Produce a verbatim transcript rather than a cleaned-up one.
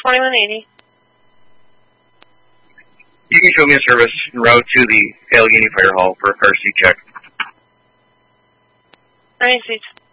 twenty-one eighty. You can show me a service en route to the Allegheny Fire Hall for a car seat check. Any seats.